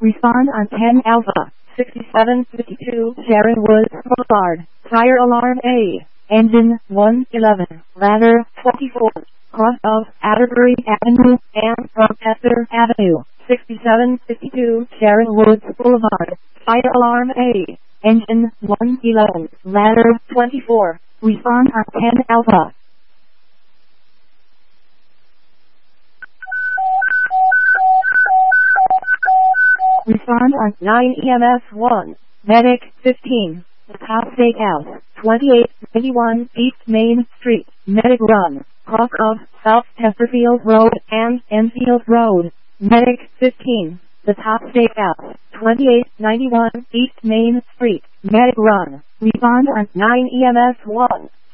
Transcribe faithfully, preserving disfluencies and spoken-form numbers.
Respond on ten Alpha. sixty-seven fifty-two Sharon Woods Boulevard. Fire alarm A. Engine one eleven. Ladder twenty-four. Cross of Atterbury Avenue and Rochester Avenue. sixty-seven fifty-two Sharon Woods Boulevard. Fire alarm A. Engine one eleven. Ladder twenty-four. Respond on ten Alpha. Respond on nine E M S one. Medic fifteen. The Top Steakhouse. twenty-eight ninety-one East Main Street. Medic Run. Cross of South Chesterfield Road and Enfield Road. Medic fifteen. The Top Steakhouse. twenty-eight ninety-one East Main Street. Medic Run. Respond on nine E M S one.